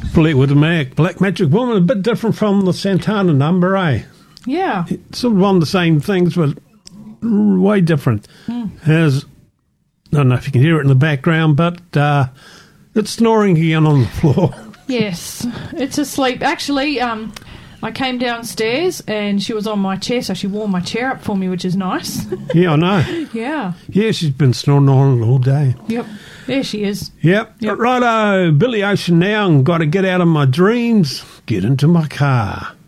Fleetwood Mac, Black Magic Woman, a bit different from the Santana number, eh? Yeah. It's sort of on the same things, but way different. Has, I don't know if you can hear it in the background, but it's snoring again on the floor. Yes, it's asleep. Actually, I came downstairs and she was on my chair, so she warmed my chair up for me, which is nice. Yeah, I know. Yeah. Yeah, she's been snoring on it all day. Yep. There she is. Yep. Righto, Billy Ocean now, and got to get out of my dreams, get into my car.